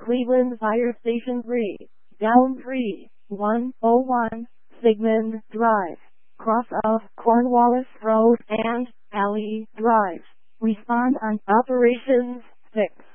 Cleveland Fire Station 3, down 3101, Sigmund Drive, cross of Cornwallis Road and Alley Drive. Respond on Operations 6.